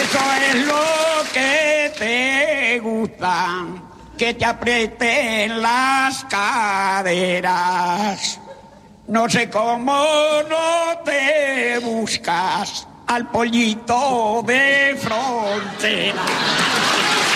Eso es lo que te gusta, que te aprieten las caderas. No sé cómo no te buscas al pollito de frontera.